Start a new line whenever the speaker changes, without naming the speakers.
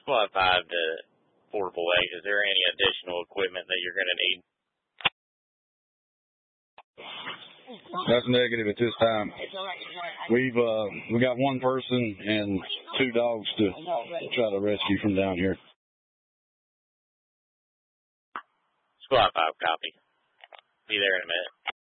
Squad 5 to Portable 8, is there any additional equipment that you're going to need?
That's negative at this time. We got one person and 2 dogs to try to rescue from down here.
Squad 5, copy. Be there in a minute.